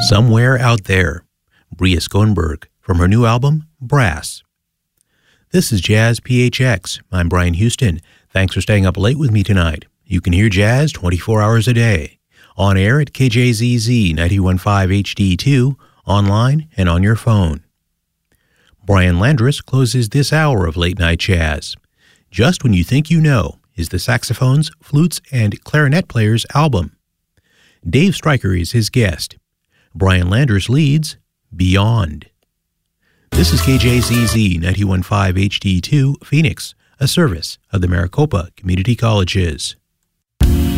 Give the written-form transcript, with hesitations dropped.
Somewhere Out There, Bria Schoenberg, from her new album, Brass. This is Jazz PHX. I'm Brian Houston. Thanks for staying up late with me tonight. You can hear jazz 24 hours a day. On air at KJZZ 91.5 HD2, online and on your phone. Brian Landris closes this hour of Late Night Jazz. Just When You Think You Know is the saxophones, flutes, and clarinet player's album. Dave Stryker is his guest. Brian Landris leads Beyond. This is KJZZ 91.5 HD2, Phoenix, a service of the Maricopa Community Colleges.